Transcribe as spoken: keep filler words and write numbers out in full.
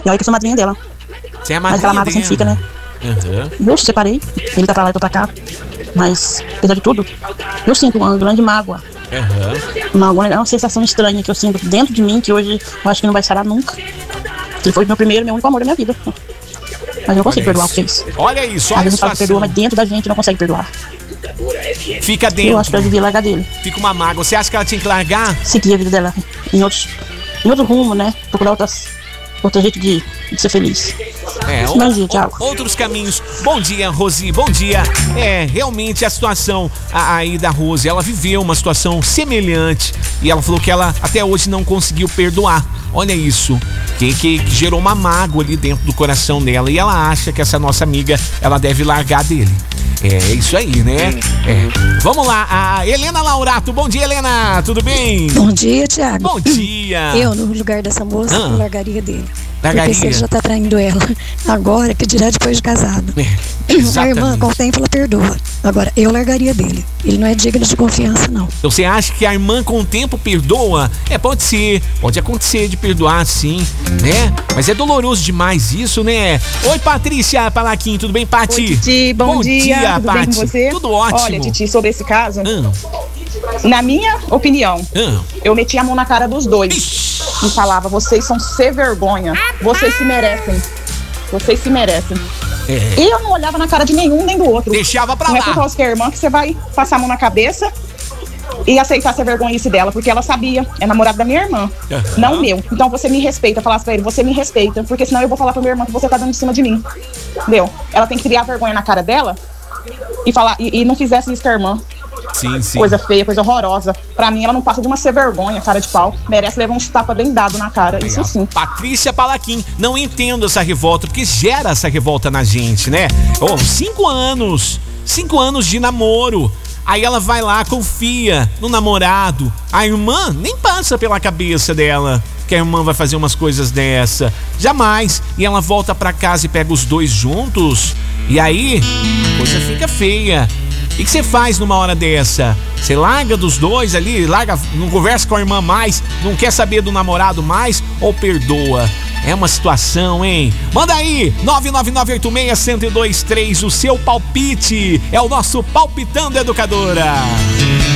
E olha que eu sou madrinha dela. Você é Mas aquela mágoa sempre fica, né? Uhum. Eu separei, ele tá pra lá e eu tô pra cá. Mas, apesar de tudo, eu sinto uma grande mágoa. Uhum. Uma, uma sensação estranha que eu sinto dentro de mim, que hoje eu acho que não vai sarar nunca. Ele foi meu primeiro, meu único amor da minha vida. Mas eu não consigo perdoar o que fez. Olha isso, Às olha a vezes fala que perdoa, situação. mas dentro da gente não consegue perdoar. Fica dentro. Eu acho que ela devia largar dele. Fica uma mágoa. Você acha que ela tinha que largar? Seguir a vida dela em, outros, em outro rumo, né? Procurar outras, outro jeito de, de ser feliz. É, Bom dia, Thiago. Outros caminhos. Bom dia, Rosi. Bom dia. É, realmente a situação aí da Rosi, ela viveu uma situação semelhante e ela falou que ela até hoje não conseguiu perdoar. Olha isso, que, que, que gerou uma mágoa ali dentro do coração dela e ela acha que essa nossa amiga, ela deve largar dele. É isso aí, né? É. Vamos lá, a Helena Laurato. Bom dia, Helena. Tudo bem? Bom dia, Thiago. Bom dia. Eu, no lugar dessa moça, Ah. eu largaria dele. Largaria? Porque se ele já tá traindo ela agora, que dirá depois de casado. É, A exatamente. irmã, com o tempo, ela perdoa. Agora, eu largaria dele. Ele não é digno de confiança, não. Então você acha que a irmã com o tempo perdoa? É, pode ser, pode acontecer de perdoar sim, né? Mas é doloroso demais isso, né? Oi, Patrícia Palaquim, tudo bem, Pati? Oi, Titi, bom, bom dia, dia, tudo Pati. bem com você? Tudo ótimo. Olha, Titi, sobre esse caso, Ah, na minha opinião, ah. eu meti a mão na cara dos dois e falava, vocês são sem vergonha, vocês se merecem, vocês se merecem. É. E eu não olhava na cara de nenhum nem do outro. Deixava pra Não lá. é por causa que é irmã que você vai passar a mão na cabeça e aceitar essa vergonhice dela, porque ela sabia, é namorada da minha irmã, Aham. não meu. Então você me respeita, falasse pra ele, você me respeita, porque senão eu vou falar pra minha irmã que você tá dando em cima de mim. Entendeu? Ela tem que criar vergonha na cara dela e falar, e, e não fizesse isso com a irmã. Sim, sim. Coisa feia, coisa horrorosa. Pra mim, ela não passa de uma ser vergonha, cara de pau. Merece levar um tapa bem dado na cara, isso sim. Patrícia Palaquim, não entendo essa revolta, porque gera essa revolta na gente, né? Oh, cinco anos, cinco anos de namoro. Aí ela vai lá, confia no namorado. A irmã nem passa pela cabeça dela que a irmã vai fazer umas coisas dessa. Jamais. E ela volta pra casa e pega os dois juntos. E aí, a coisa fica feia. O que você faz numa hora dessa? Você larga dos dois ali, larga, não conversa com a irmã mais, não quer saber do namorado mais ou perdoa? É uma situação, hein? Manda aí, nove nove nove oito seis, um zero dois três, o seu palpite. É o nosso Palpitando Educadora.